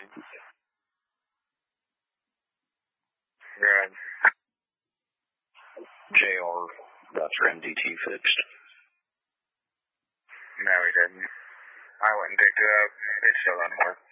Good. JR got your MDT fixed. No, he didn't. I went and picked it up. It still doesn't work.